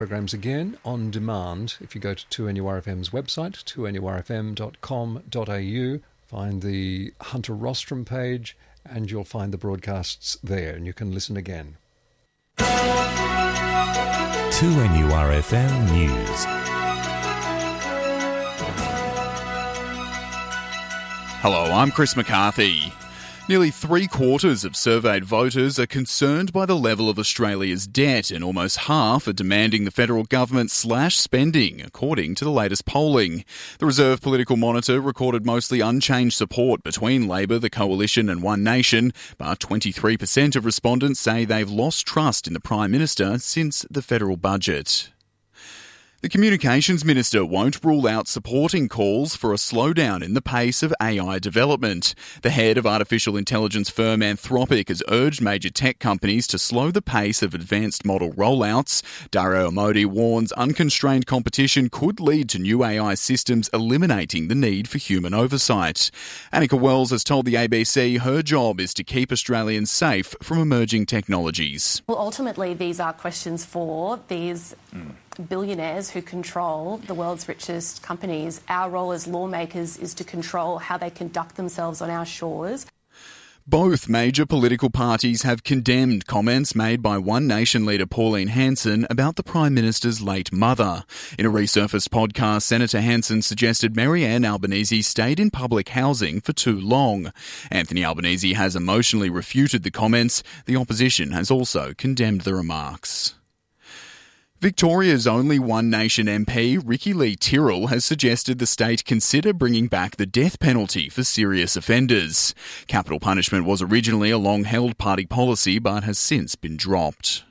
Programs again on demand if you go to 2NURFM's website, 2NURFM.com.au, find the Hunter Rostrum page, and you'll find the broadcasts there, and you can listen again. 2NURFM News. Hello, I'm Chris McCarthy. Nearly 3/4 of surveyed voters are concerned by the level of Australia's debt, and almost half are demanding the federal government slash spending, according to the latest polling. The Reserve Political Monitor recorded mostly unchanged support between Labor, the Coalition and One Nation, but 23% of respondents say they've lost trust in the Prime Minister since the federal budget. The Communications Minister won't rule out supporting calls for a slowdown in the pace of AI development. The head of artificial intelligence firm Anthropic has urged major tech companies to slow the pace of advanced model rollouts. Dario Amodi warns unconstrained competition could lead to new AI systems eliminating the need for human oversight. Annika Wells has told the ABC her job is to keep Australians safe from emerging technologies. Well, ultimately, these are questions for these billionaires who control the world's richest companies. Our role as lawmakers is to control how they conduct themselves on our shores. Both major political parties have condemned comments made by One Nation leader Pauline Hanson about the Prime Minister's late mother. In a resurfaced podcast, Senator Hanson suggested Maryanne Albanese stayed in public housing for too long. Anthony Albanese has emotionally refuted the comments. The opposition has also condemned the remarks. Victoria's only One Nation MP, Ricky Lee Tyrrell, has suggested the state consider bringing back the death penalty for serious offenders. Capital punishment was originally a long-held party policy but has since been dropped.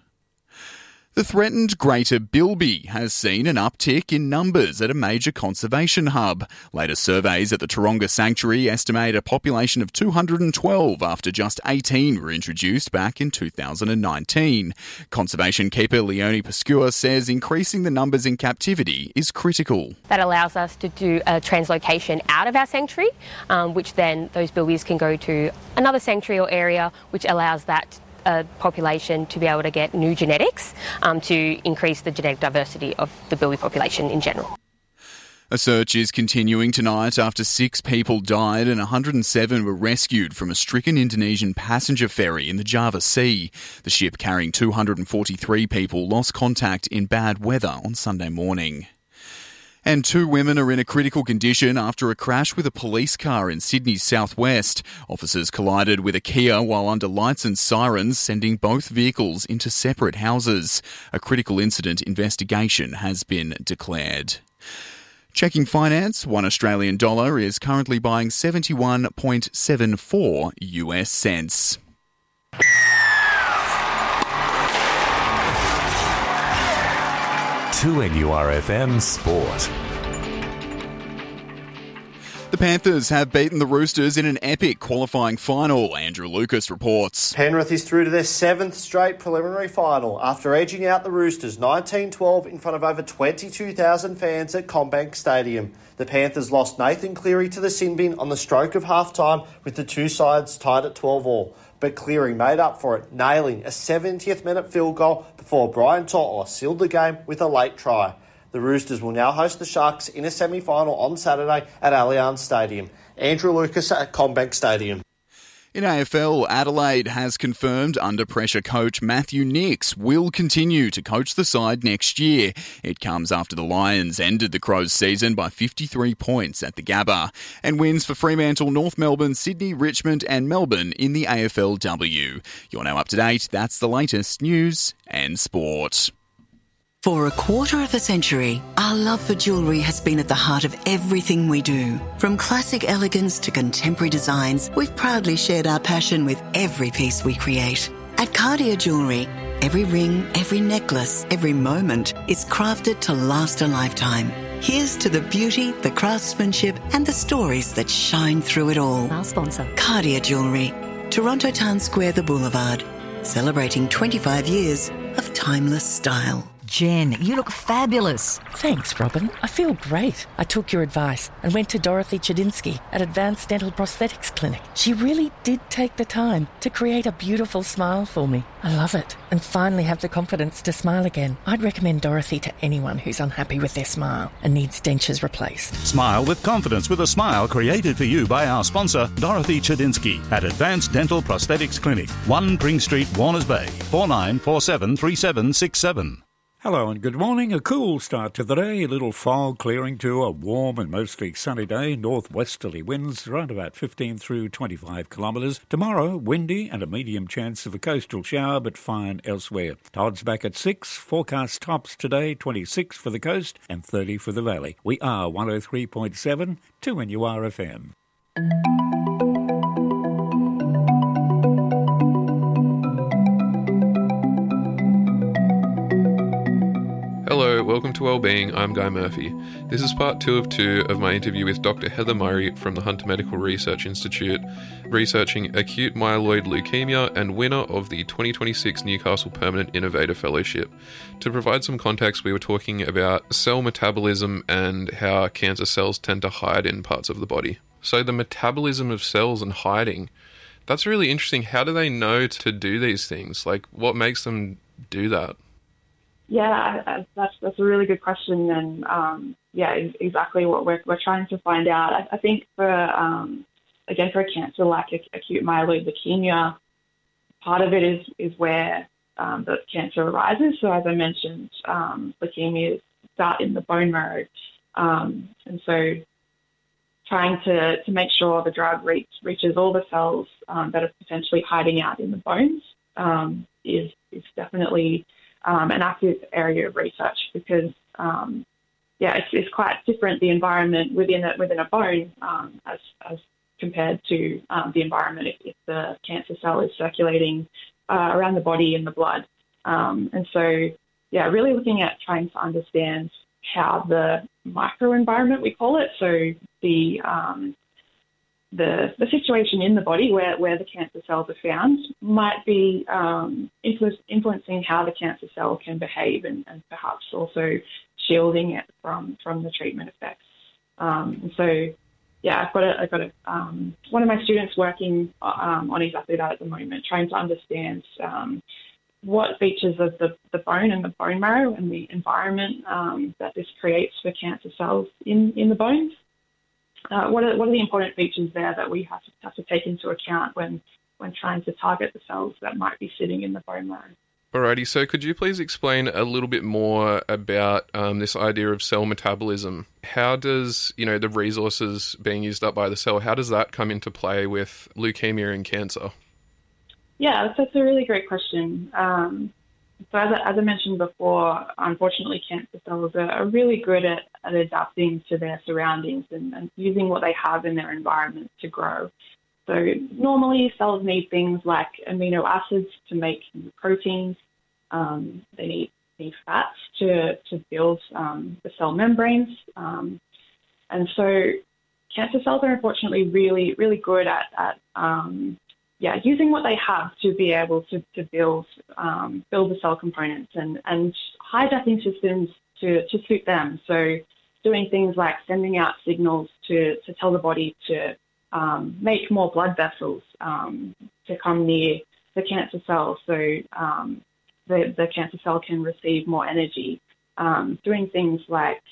The threatened Greater Bilby has seen an uptick in numbers at a major conservation hub. Latest surveys at the Taronga Sanctuary estimate a population of 212 after just 18 were introduced back in 2019. Conservation keeper Leonie Pascua says increasing the numbers in captivity is critical. That allows us to do a translocation out of our sanctuary, which then those bilbies can go to another sanctuary or area, which allows that population to be able to get new genetics to increase the genetic diversity of the bilby population in general. A search is continuing tonight after 6 people died and 107 were rescued from a stricken Indonesian passenger ferry in the Java Sea. The ship carrying 243 people lost contact in bad weather on Sunday morning. And 2 women are in a critical condition after a crash with a police car in Sydney's southwest. Officers collided with a Kia while under lights and sirens, sending both vehicles into separate houses. A critical incident investigation has been declared. Checking finance, $1 Australian dollar is currently buying 71.74 US cents. To NURFM Sport. The Panthers have beaten the Roosters in an epic qualifying final. Andrew Lucas reports. Penrith is through to their 7th straight preliminary final after edging out the Roosters 19-12 in front of over 22,000 fans at CommBank Stadium. The Panthers lost Nathan Cleary to the sin bin on the stroke of half-time with the two sides tied at 12-all. But Cleary made up for it, nailing a 70th minute field goal before Brian To'o sealed the game with a late try. The Roosters will now host the Sharks in a semi-final on Saturday at Allianz Stadium. Andrew Lucas at CommBank Stadium. In AFL, Adelaide has confirmed under-pressure coach Matthew Nicks will continue to coach the side next year. It comes after the Lions ended the Crows' season by 53 points at the Gabba. And wins for Fremantle, North Melbourne, Sydney, Richmond and Melbourne in the AFLW. You're now up to date. That's the latest news and sport. For a quarter of a century, our love for jewellery has been at the heart of everything we do. From classic elegance to contemporary designs, we've proudly shared our passion with every piece we create. At Cartier Jewellery, every ring, every necklace, every moment is crafted to last a lifetime. Here's to the beauty, the craftsmanship and the stories that shine through it all. Our sponsor. Cartier Jewellery, Toronto Town Square, the Boulevard, celebrating 25 years of timeless style. Jen, you look fabulous. Thanks, Robin. I feel great. I took your advice and went to Dorothy Chedinsky at Advanced Dental Prosthetics Clinic. She really did take the time to create a beautiful smile for me. I love it and finally have the confidence to smile again. I'd recommend Dorothy to anyone who's unhappy with their smile and needs dentures replaced. Smile with confidence with a smile created for you by our sponsor, Dorothy Chedinsky at Advanced Dental Prosthetics Clinic, 1 Pring Street, Warners Bay, 49473767. Hello and good morning. A cool start to the day. A little fog clearing to a warm and mostly sunny day. Northwesterly winds around about 15 through 25 kilometres. Tomorrow, windy and a medium chance of a coastal shower, but fine elsewhere. Tide's back at 6. Forecast tops today, 26 for the coast and 30 for the valley. We are 103.7 2NURFM. Hello, welcome to Wellbeing. I'm Guy Murphy. This is part 2 of 2 of my interview with Dr. Heather Murray from the Hunter Medical Research Institute, researching acute myeloid leukemia and winner of the 2026 Newcastle Permanent Innovator Fellowship. To provide some context, we were talking about cell metabolism and how cancer cells tend to hide in parts of the body. So the metabolism of cells and hiding, that's really interesting. How do they know to do these things? Like, what makes them do that? Yeah, that's a really good question, and exactly what we're trying to find out. I think for a cancer like acute myeloid leukemia, part of it is where the cancer arises. So as I mentioned, leukemias start in the bone marrow, and so trying to make sure the drug reaches all the cells that are potentially hiding out in the bones is definitely an active area of research because, it's quite different, the environment within a bone as compared to the environment if the cancer cell is circulating around the body in the blood. Really looking at trying to understand how the microenvironment, we call it, so the situation in the body where the cancer cells are found might be influencing how the cancer cell can behave and perhaps also shielding it from the treatment effects. I've got one of my students working on exactly that at the moment, trying to understand what features of the bone and the bone marrow and the environment that this creates for cancer cells in the bones. What are the important features there that we have to take into account when trying to target the cells that might be sitting in the bone marrow? Alrighty, so could you please explain a little bit more about this idea of cell metabolism? How does, the resources being used up by the cell, how does that come into play with leukemia and cancer? Yeah, that's a really great question. So as I mentioned before, unfortunately, cancer cells are really good at adapting to their surroundings and using what they have in their environment to grow. So normally cells need things like amino acids to make proteins. They need fats to build the cell membranes. And so cancer cells are unfortunately really, really good at using what they have to be able to build the cell components and hijacking systems to suit them. So doing things like sending out signals to tell the body to make more blood vessels to come near the cancer cell so the cancer cell can receive more energy. Doing things like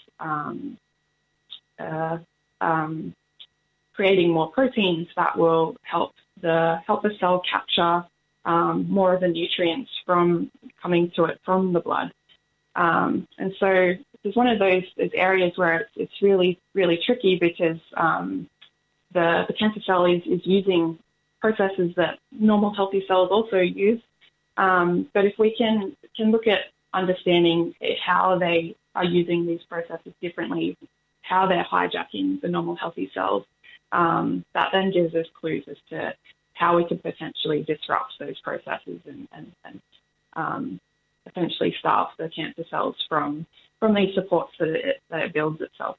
creating more proteins that will help the cell capture more of the nutrients coming to it from the blood. And so it's one of those areas where it's really, really tricky because the cancer cell is using processes that normal healthy cells also use. But if we can look at understanding how they are using these processes differently, how they're hijacking the normal healthy cells, that then gives us clues as to how we could potentially disrupt those processes and essentially starve the cancer cells from these supports that it builds itself.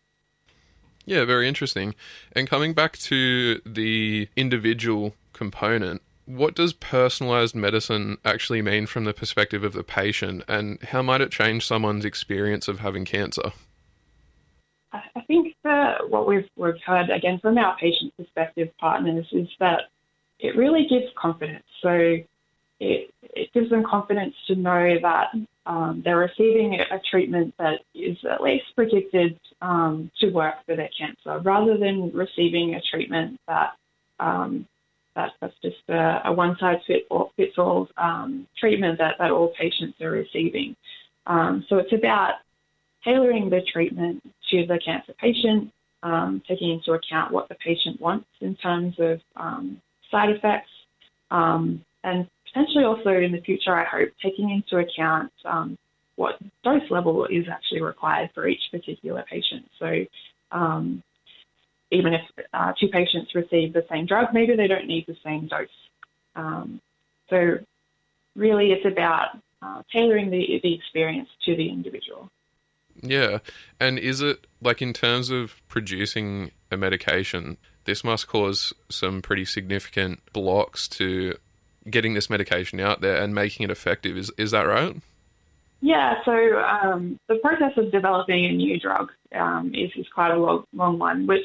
Yeah, very interesting. And coming back to the individual component, What does personalised medicine actually mean from the perspective of the patient, and how might it change someone's experience of having cancer? I think that what we've heard, again, from our patient perspective partners is that it really gives confidence. So it gives them confidence to know that they're receiving a treatment that is at least predicted to work for their cancer, rather than receiving a treatment that's just a one-size-fits-all treatment that all patients are receiving. So it's about tailoring the treatment to the cancer patient, taking into account what the patient wants in terms of side effects, and potentially also in the future, I hope, taking into account what dose level is actually required for each particular patient. So even if two patients receive the same drug, maybe they don't need the same dose. So really it's about tailoring the experience to the individual. Yeah. And is it, like, in terms of producing a medication, this must cause some pretty significant blocks to getting this medication out there and making it effective. Is that right? Yeah, so the process of developing a new drug is quite a long one, which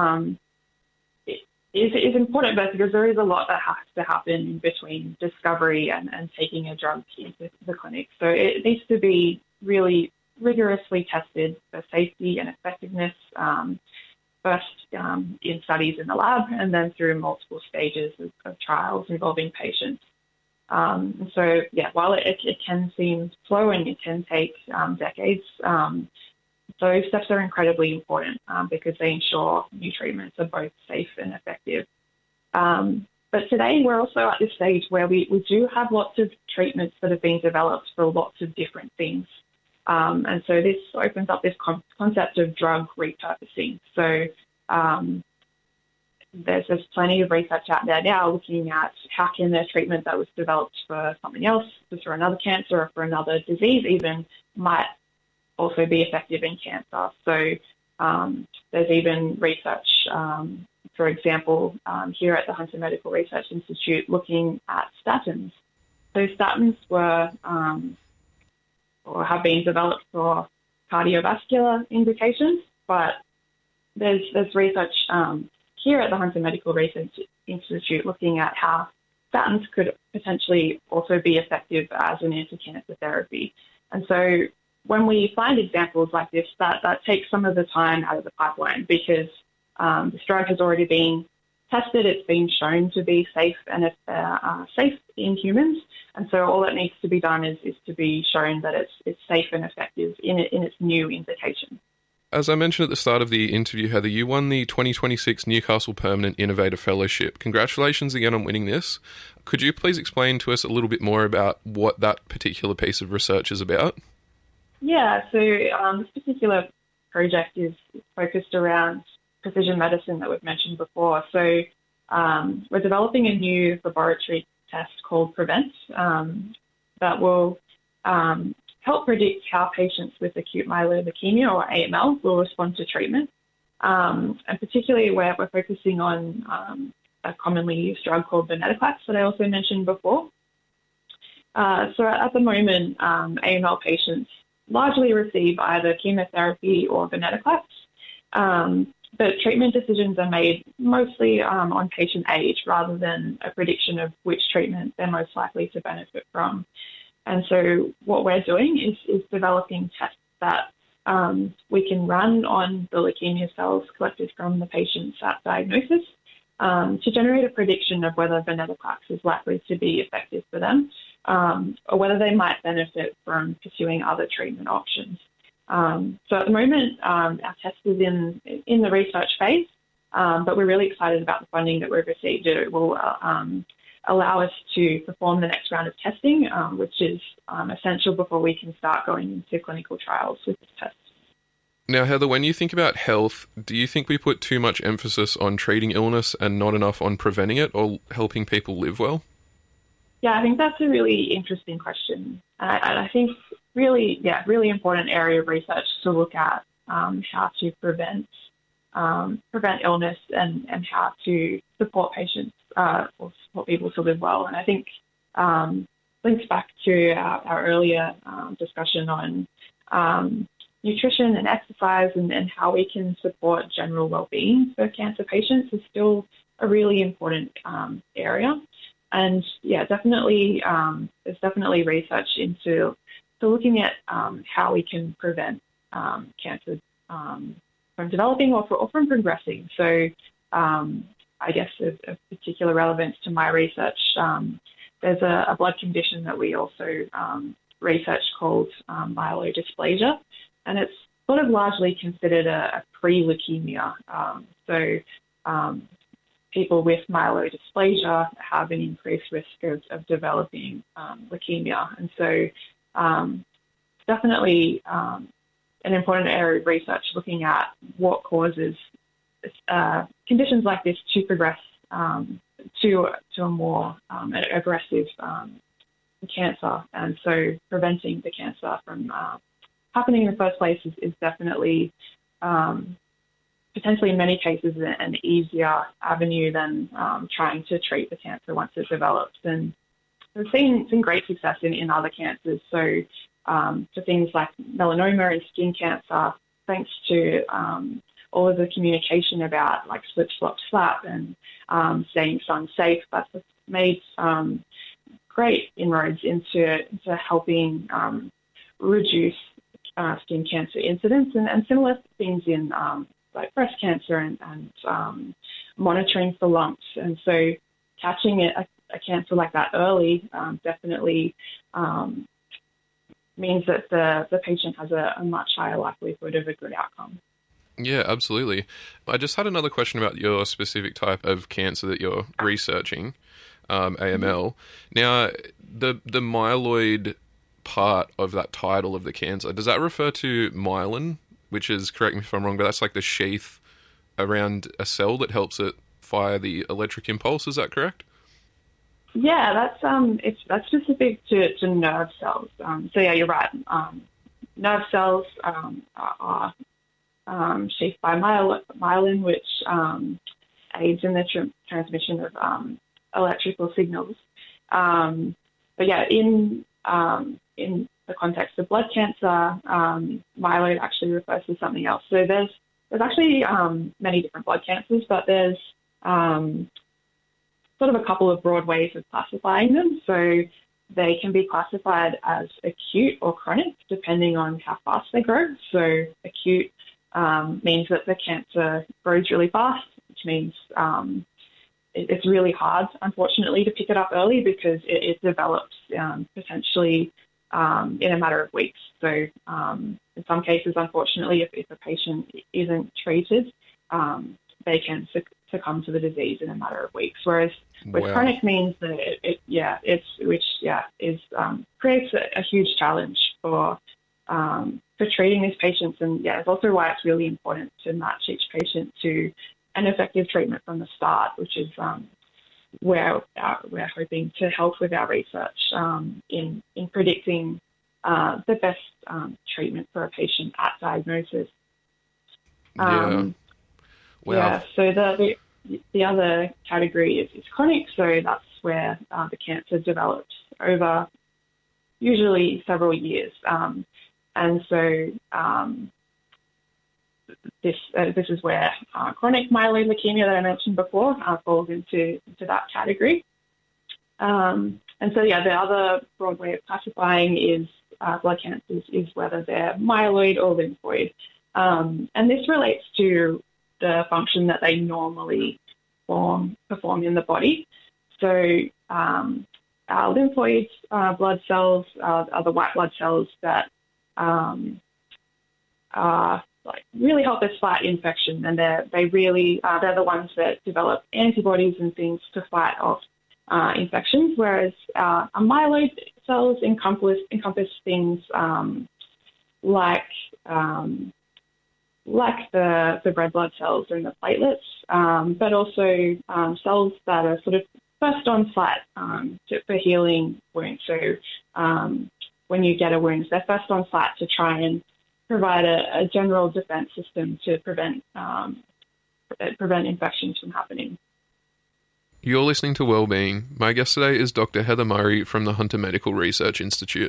is important both because there is a lot that has to happen in between discovery and taking a drug into the clinic. So it needs to be really rigorously tested for safety and effectiveness, first in studies in the lab and then through multiple stages of trials involving patients. So, yeah, while it can seem slow and it can take decades, those steps are incredibly important because they ensure new treatments are both safe and effective. But today we're also at this stage where we do have lots of treatments that have been developed for lots of different things. And so this opens up this concept of drug repurposing. So there's plenty of research out there now looking at how can a treatment that was developed for something else, for another cancer or for another disease even, might also be effective in cancer. So there's even research, for example, here at the Hunter Medical Research Institute looking at statins. So statins were or have been developed for cardiovascular indications, but there's research here at the Hunter Medical Research Institute looking at how statins could potentially also be effective as an anti-cancer therapy. And so when we find examples like this, that takes some of the time out of the pipeline because this drug has already been tested, it's been shown to be safe and safe in humans. And so all that needs to be done is to be shown that it's safe and effective in its new indication. As I mentioned at the start of the interview, Heather, you won the 2026 Newcastle Permanent Innovator Fellowship. Congratulations again on winning this. Could you please explain to us a little bit more about what that particular piece of research is about? Yeah, so this particular project is focused around precision medicine that we've mentioned before. So we're developing a new laboratory test called PREVENT that will help predict how patients with acute myeloid leukemia or AML will respond to treatment. And particularly where we're focusing on a commonly used drug called venetoclax that I also mentioned before. So at the moment, AML patients largely receive either chemotherapy or venetoclax. But treatment decisions are made mostly on patient age rather than a prediction of which treatment they're most likely to benefit from. And so what we're doing is developing tests that we can run on the leukemia cells collected from the patients at diagnosis to generate a prediction of whether venetoclax is likely to be effective for them or whether they might benefit from pursuing other treatment options. So at the moment, our test is in the research phase, but we're really excited about the funding that we've received. It will allow us to perform the next round of testing, which is essential before we can start going into clinical trials with this test. Now, Heather, when you think about health, do you think we put too much emphasis on treating illness and not enough on preventing it or helping people live well? Yeah, I think that's a really interesting question. And I think really important area of research to look at how to prevent prevent illness and how to support patients or support people to live well. And I think links back to our earlier discussion on nutrition and exercise and how we can support general well-being for cancer patients is still a really important area. And definitely, there's definitely research into looking at how we can prevent cancer from developing or from progressing. So I guess of particular relevance to my research, there's a blood condition that we also research called myelodysplasia, and it's sort of largely considered a pre-leukemia. People with myelodysplasia have an increased risk of developing leukemia. And so definitely an important area of research looking at what causes conditions like this to progress to a more aggressive cancer. And so preventing the cancer from happening in the first place is definitely potentially in many cases an easier avenue than trying to treat the cancer once it develops. And we've seen great success in other cancers. So for things like melanoma and skin cancer, thanks to all of the communication about like slip, slop, slap and staying sun safe, that's made great inroads into helping reduce skin cancer incidence and similar things in like breast cancer and monitoring for lumps. And so catching a cancer like that early definitely means that the patient has a much higher likelihood of a good outcome. Yeah, absolutely. I just had another question about your specific type of cancer that you're researching, AML. Now, the myeloid part of that title of the cancer, does that refer to myelin, which is, correct me if I'm wrong, but that's like the sheath around a cell that helps it fire the electric impulse, is that correct? Yeah, that's specific to nerve cells. So yeah, you're right. Nerve cells are sheathed by myelin, which aids in the transmission of electrical signals. But yeah, in the context of blood cancer, myeloid actually refers to something else. So there's actually many different blood cancers, but there's sort of a couple of broad ways of classifying them. So they can be classified as acute or chronic, depending on how fast they grow. So acute means that the cancer grows really fast, which means it's really hard, unfortunately, to pick it up early because it develops potentially in a matter of weeks. So in some cases, unfortunately, if a patient isn't treated, they can succumb to the disease in a matter of weeks. Whereas with chronic means that creates a huge challenge for treating these patients. And yeah, it's also why it's really important to match each patient to an effective treatment from the start, which is where we're hoping to help with our research in predicting the best treatment for a patient at diagnosis. Yeah, so the other category is chronic, so that's where the cancer develops over usually several years. And so this is where chronic myeloid leukemia that I mentioned before falls into that category. And so, yeah, the other broad way of classifying is blood cancers is whether they're myeloid or lymphoid. And this relates to the function that they normally perform in the body. So our lymphoid blood cells are the white blood cells that really help us fight infection, and they're the ones that develop antibodies and things to fight off infections. Whereas our myeloid cells encompass things like the red blood cells and the platelets, but also cells that are sort of first on site for healing wounds. So when you get a wound, they're first on site to try and provide a general defense system to prevent prevent infections from happening. You're listening to Wellbeing. My guest today is Dr. Heather Murray from the Hunter Medical Research Institute.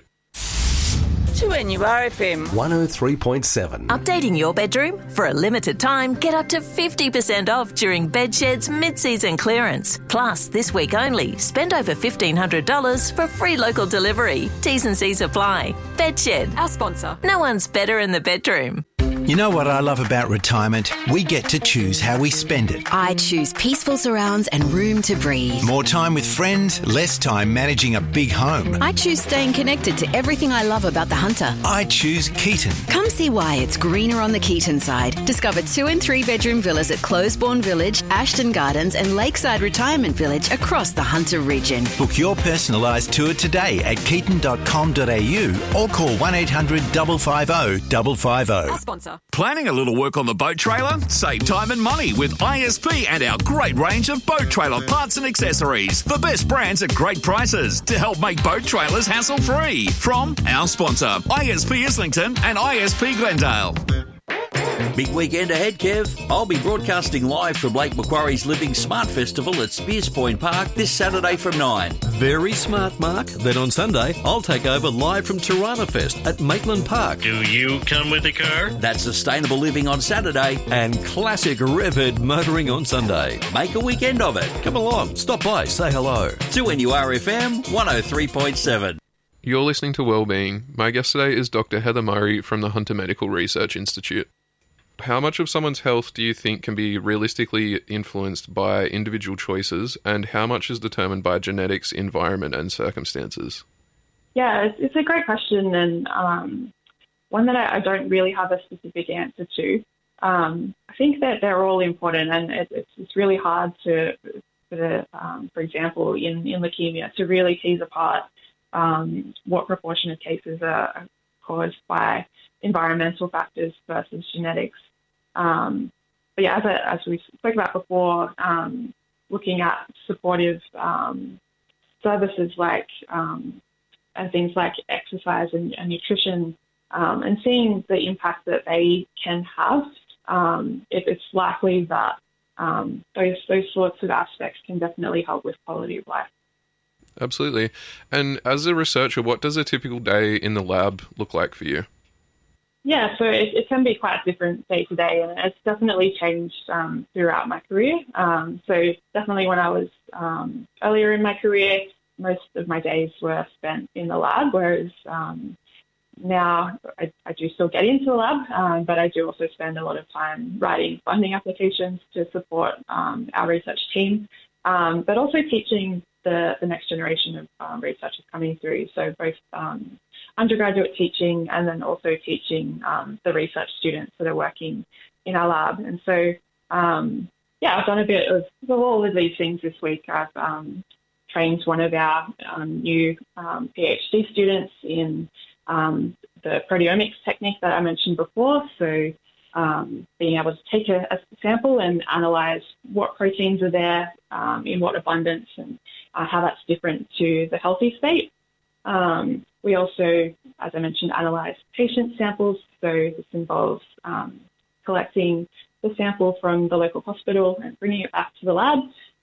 2NURFM 103.7. Updating your bedroom? For a limited time, get up to 50% off during Bedshed's mid-season clearance. Plus, this week only, spend over $1,500 for free local delivery. T's and C's apply. Bedshed, our sponsor. No one's better in the bedroom. You know what I love about retirement? We get to choose how we spend it. I choose peaceful surrounds and room to breathe. More time with friends, less time managing a big home. I choose staying connected to everything I love about the Hunter. I choose Keaton. Come see why it's greener on the Keaton side. Discover 2 and 3 bedroom villas at Closebourne Village, Ashton Gardens and Lakeside Retirement Village across the Hunter region. Book your personalised tour today at keaton.com.au or call 1800 550 550. Our sponsor. Planning a little work on the boat trailer? Save time and money with ISP and our great range of boat trailer parts and accessories. The best brands at great prices to help make boat trailers hassle-free. From our sponsor, ISP Islington and ISP Glendale. Big weekend ahead, Kev. I'll be broadcasting live from Lake Macquarie's Living Smart Festival at Spears Point Park this Saturday from 9. Very smart, Mark. Then on Sunday, I'll take over live from Tirana Fest at Maitland Park. Do you come with the car? That's sustainable living on Saturday. And classic Revhead motoring on Sunday. Make a weekend of it. Come along, stop by, say hello. 2NURFM 103.7. You're listening to Wellbeing. My guest today is Dr. Heather Murray from the Hunter Medical Research Institute. How much of someone's health do you think can be realistically influenced by individual choices, and how much is determined by genetics, environment, and circumstances? Yeah, it's a great question, and one that I don't really have a specific answer to. I think that they're all important, and it's really hard for example, in leukemia, to really tease apart what proportion of cases are caused by environmental factors versus genetics. But yeah, as we spoke about before, looking at supportive services like and things like exercise and nutrition, and seeing the impact that they can have, it's likely that those sorts of aspects can definitely help with quality of life. Absolutely. And as a researcher, what does a typical day in the lab look like for you? Yeah, so it can be quite different day to day, and it's definitely changed throughout my career. So definitely when I was earlier in my career, most of my days were spent in the lab, whereas now I do still get into the lab, but I do also spend a lot of time writing funding applications to support our research team, but also teaching the next generation of researchers coming through. So both undergraduate teaching and then also teaching the research students that are working in our lab. And so, I've done a bit of all of these things this week. I've trained one of our new PhD students in the proteomics technique that I mentioned before. So being able to take a sample and analyse what proteins are there, in what abundance, and how that's different to the healthy state. We also, as I mentioned, analyse patient samples. So this involves collecting the sample from the local hospital and bringing it back to the lab,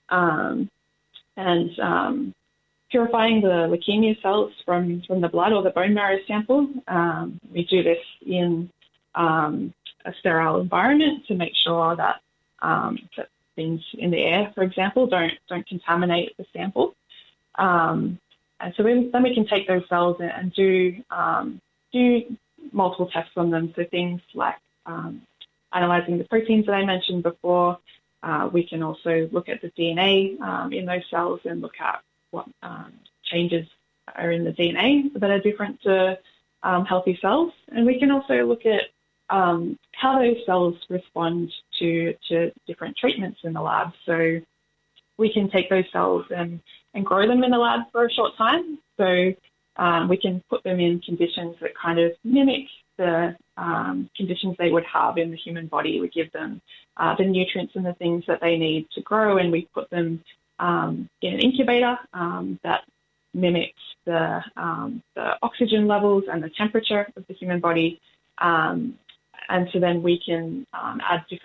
and purifying the leukemia cells from the blood or the bone marrow sample. We do this in a sterile environment to make sure that that things in the air, for example, don't contaminate the sample. And so then we can take those cells and do multiple tests on them. So things like analysing the proteins that I mentioned before. We can also look at the DNA in those cells and look at what changes are in the DNA that are different to healthy cells. And we can also look at how those cells respond to different treatments in the lab. So we can take those cells and grow them in the lab for a short time. So we can put them in conditions that kind of mimic the conditions they would have in the human body. We give them the nutrients and the things that they need to grow, and we put them in an incubator that mimics the oxygen levels and the temperature of the human body. And so then we can add different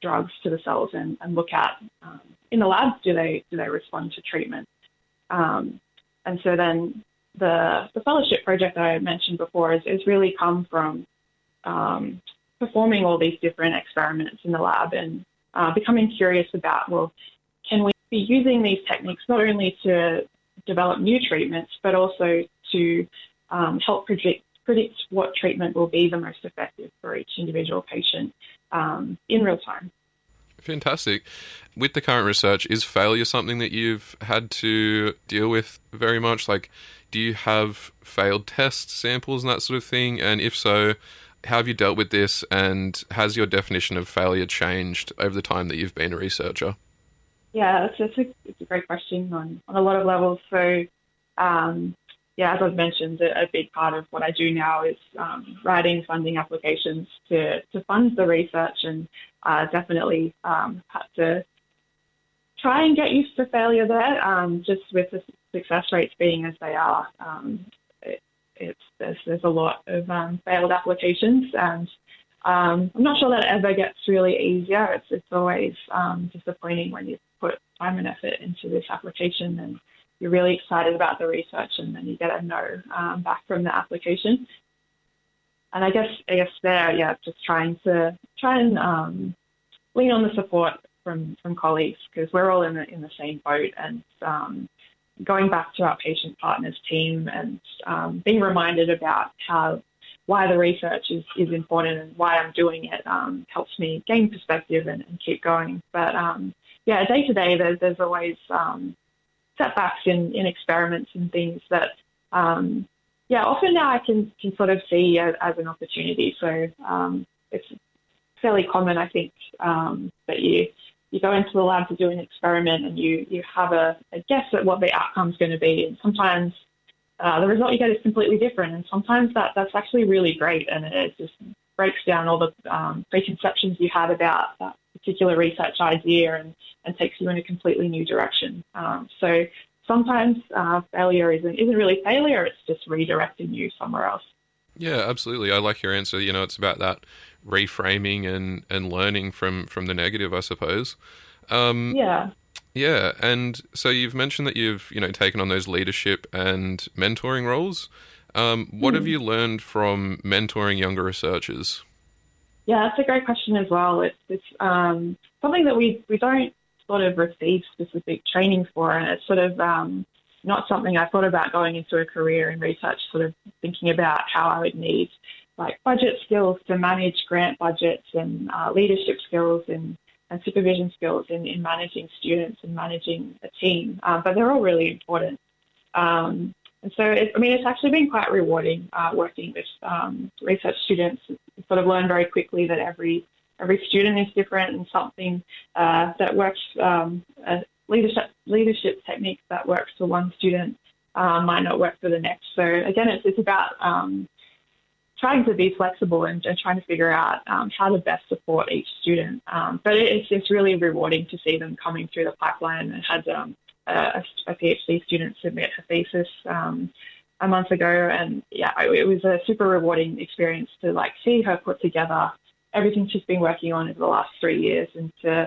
drugs to the cells and look at in the lab, do they respond to treatment? And so then the fellowship project that I mentioned before is really come from performing all these different experiments in the lab and becoming curious about, well, can we be using these techniques not only to develop new treatments, but also to help predict what treatment will be the most effective for each individual patient in real time. Fantastic. With the current research, is failure something that you've had to deal with very much? Like, do you have failed tests, samples, and that sort of thing? And if so, how have you dealt with this? And has your definition of failure changed over the time that you've been a researcher? Yeah, it's a great question on a lot of levels. So, as I've mentioned, a big part of what I do now is writing funding applications to fund the research, and definitely had to try and get used to failure there. Just with the success rates being as they are, there's a lot of failed applications, and I'm not sure that ever gets really easier. It's always disappointing when you put time and effort into this application and you're really excited about the research and then you get a no back from the application. And I guess there, just try and lean on the support from colleagues, because we're all in the same boat, and going back to our patient partners team and being reminded about why the research is important and why I'm doing it helps me gain perspective and keep going. But day to day, there's always setbacks in experiments and things that, often now I can sort of see as an opportunity. So it's fairly common, I think, that you go into the lab to do an experiment and you have a guess at what the outcome's going to be. And sometimes the result you get is completely different. And sometimes that's actually really great. And it just breaks down all the preconceptions you had about that particular research idea and takes you in a completely new direction. So sometimes failure isn't really failure, it's just redirecting you somewhere else. Yeah, absolutely. I like your answer. It's about that reframing and learning from the negative, I suppose. Yeah, and so you've mentioned that you've taken on those leadership and mentoring roles. What have you learned from mentoring younger researchers? Yeah, that's a great question as well. It's something that we don't sort of receive specific training for, and it's sort of not something I thought about going into a career in research, sort of thinking about how I would need budget skills to manage grant budgets and leadership skills and supervision skills in managing students and managing a team. But they're all really important. And so, it's actually been quite rewarding working with research students. You sort of learn very quickly that every student is different, and something that works, leadership techniques that works for one student might not work for the next. So again, it's about trying to be flexible and trying to figure out how to best support each student. But it's really rewarding to see them coming through the pipeline. I had a PhD student submit her thesis a month ago, and it was a super rewarding experience to see her put together everything she's been working on over the last 3 years, and to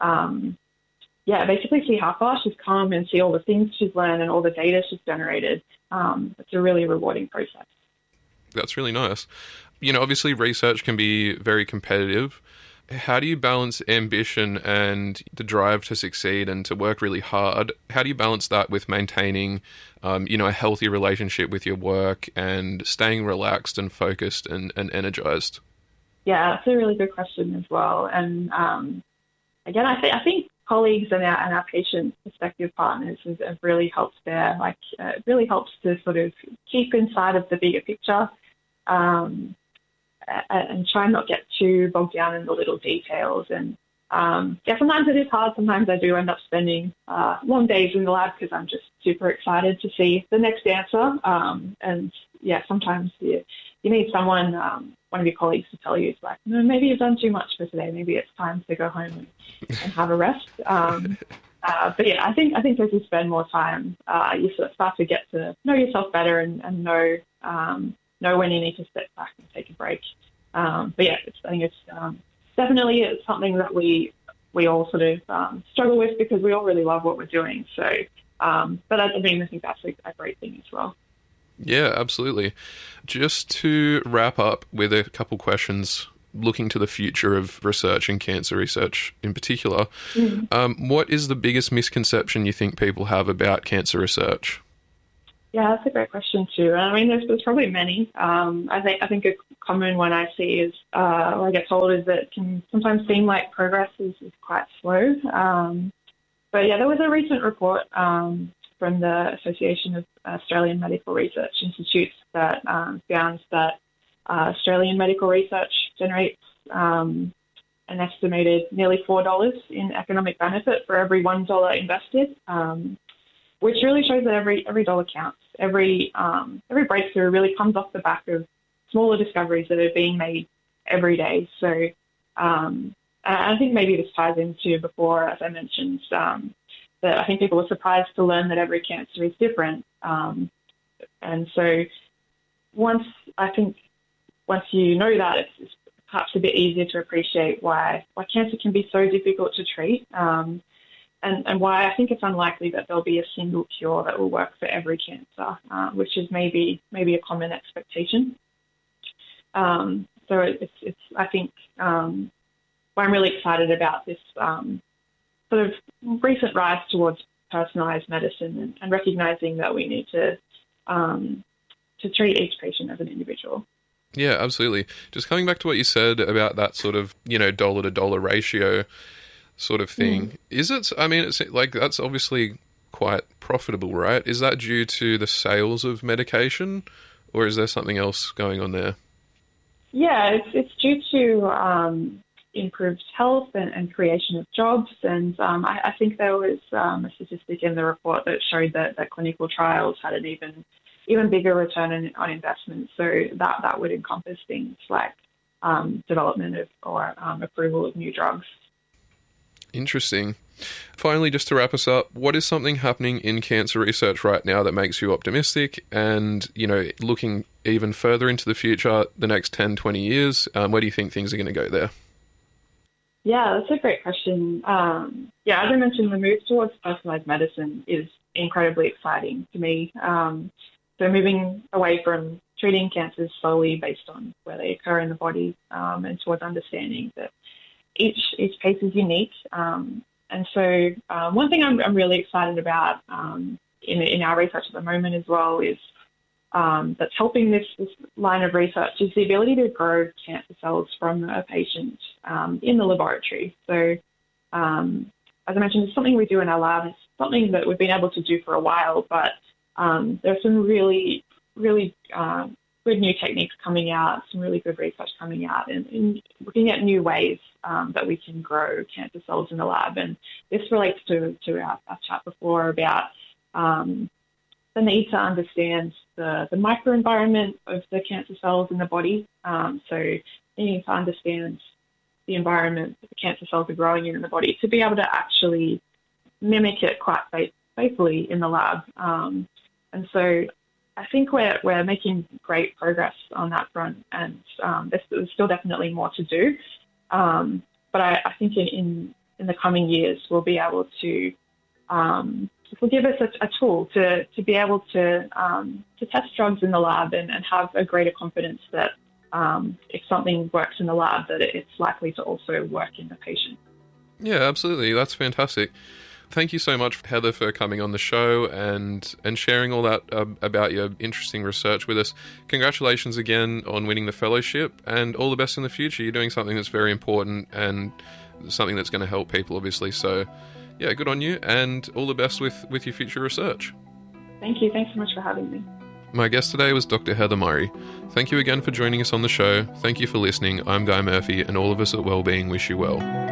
basically see how far she's come and see all the things she's learned and all the data she's generated. It's a really rewarding process. That's really nice. Obviously research can be very competitive. How do you balance ambition and the drive to succeed and to work really hard? How do you balance that with maintaining, a healthy relationship with your work and staying relaxed and focused and energized? Yeah, that's a really good question as well. And again, I think colleagues and our patient perspective partners have really helped there. It really helps to sort of keep inside of the bigger picture and try not get too bogged down in the little details. And sometimes it is hard. Sometimes I do end up spending long days in the lab because I'm just super excited to see the next answer. Sometimes you need someone, one of your colleagues, to tell you, it's like, no, maybe you've done too much for today. Maybe it's time to go home and have a rest. I think as you spend more time, you sort of start to get to know yourself better and know when you need to step back and take a break. I think it's definitely it's something that we all sort of struggle with because we all really love what we're doing. So, but I think that's a great thing as well. Yeah, absolutely. Just to wrap up with a couple questions looking to the future of research and cancer research in particular, what is the biggest misconception you think people have about cancer research? Yeah, that's a great question too. I mean, there's probably many. I think a common one I see is, or I get told, is that it can sometimes seem like progress is quite slow. But yeah, there was a recent report from the Association of Australian Medical Research Institutes that found that Australian medical research generates an estimated nearly $4 in economic benefit for every $1 invested, which really shows that every dollar counts. Every breakthrough really comes off the back of smaller discoveries that are being made every day. So I think maybe this ties into before, as I mentioned, that I think people are surprised to learn that every cancer is different. And so once you know that, it's perhaps a bit easier to appreciate why cancer can be so difficult to treat, and why I think it's unlikely that there'll be a single cure that will work for every cancer, which is maybe a common expectation. So it's I think why I'm really excited about this sort of recent rise towards personalised medicine and recognising that we need to treat each patient as an individual. Yeah, absolutely. Just coming back to what you said about that sort of, dollar to dollar ratio sort of thing. Is it, I mean, it's like that's obviously quite profitable, right? Is that due to the sales of medication or is there something else going on there? Yeah, it's due to improved health and creation of jobs. And I think there was a statistic in the report that showed that clinical trials had an even bigger return on investment. So that would encompass things like development of or approval of new drugs. Interesting. Finally, just to wrap us up, what is something happening in cancer research right now that makes you optimistic and, looking even further into the future, the next 10, 20 years, where do you think things are going to go there? Yeah, that's a great question. As I mentioned, the move towards personalised medicine is incredibly exciting to me. So moving away from treating cancers solely based on where they occur in the body and towards understanding that each case is unique. And so one thing I'm really excited about in our research at the moment as well is that's helping this line of research is the ability to grow cancer cells from a patient in the laboratory. So as I mentioned, it's something we do in our lab. It's something that we've been able to do for a while, but there's some really, really good new techniques coming out, some really good research coming out, and looking at new ways that we can grow cancer cells in the lab. And this relates to our chat before about the need to understand the microenvironment of the cancer cells in the body. So needing to understand the environment that the cancer cells are growing in the body to be able to actually mimic it quite faithfully in the lab. And so I think we're making great progress on that front, and there's still definitely more to do. But I think in the coming years we'll be able to will give us a tool to be able to test drugs in the lab and have a greater confidence that if something works in the lab, that it's likely to also work in the patient. Yeah, absolutely. That's fantastic. Thank you so much, Heather, for coming on the show and sharing all that about your interesting research with us. Congratulations again on winning the fellowship, and all the best in the future. You're doing something that's very important and something that's going to help people, obviously. So, yeah, good on you, and all the best with your future research. Thank you. Thanks so much for having me. My guest today was Dr. Heather Murray. Thank you again for joining us on the show. Thank you for listening. I'm Guy Murphy, and all of us at Wellbeing wish you well.